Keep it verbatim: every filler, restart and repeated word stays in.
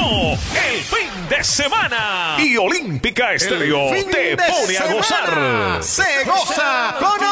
Llegó el fin de semana y Olímpica Estéreo te pone a gozar. Se goza con